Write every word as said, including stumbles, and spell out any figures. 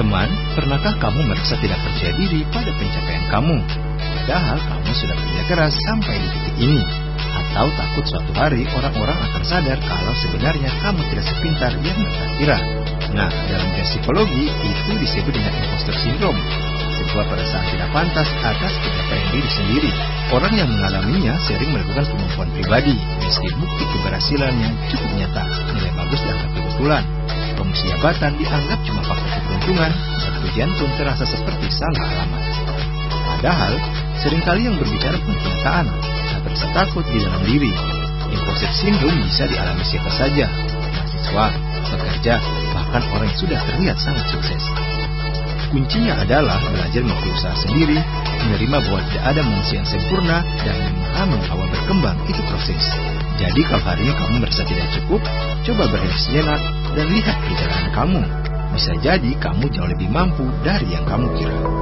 Teman, pernahkah kamu merasa tidak percaya diri pada pencapaian kamu? Padahal kamu sudah bekerja keras sampai di titik ini. Atau takut suatu hari orang-orang akan sadar kalau sebenarnya kamu tidak sepintar yang mereka kira. Nah, dalam dunia psikologi itu disebut dengan imposter syndrome, sebuah perasaan tidak pantas atas pencapaian diri sendiri. Orang yang mengalaminya sering melakukan pembukuan pribadi, meski bukti keberhasilannya cukup nyata, nilai bagus dianggap kebetulan, promosi jabatan dianggap cuma faktor keberuntungan, dan pujian pun terasa seperti salah alamat. Padahal, seringkali yang berbicara bukan kenyataan, tak rasa takut di dalam diri. Imposter syndrome bisa dialami siapa saja, mahasiswa, pekerja, bahkan orang yang sudah terlihat sangat sukses. Kuncinya adalah belajar mengakui usaha sendiri, menerima bahwa tidak ada manusia yang sempurna, dan memahami bahwa berkembang itu proses. Jadi kalau hari ini kamu merasa tidak cukup, coba berhenti sejenak dan lihat perjalanan kamu. Bisa jadi kamu jauh lebih mampu dari yang kamu kira.